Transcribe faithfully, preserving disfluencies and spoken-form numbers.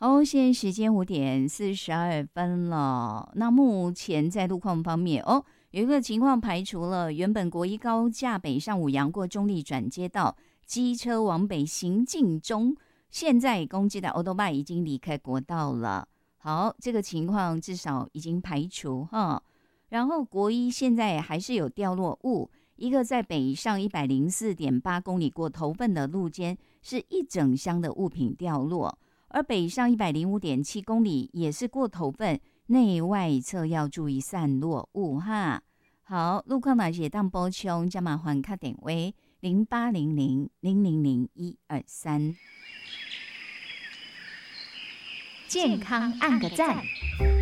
好，现在时间五点四十二分了。那目前在路况方面，哦，有一个情况排除了，原本国一高架北上五杨过中立转接道，机车往北行进中，现在攻击的欧多拜已经离开国道了。好，这个情况至少已经排除哈。然后国一现在还是有掉落物，一个在北上一百零四点八公里过头份的路间，是一整箱的物品掉落。而北上一百零五点七公里也是过头份，内外侧要注意散落物哈。好，路况呢也当补充，加麻烦卡点为零八零零零零零一二三。 健康按个赞。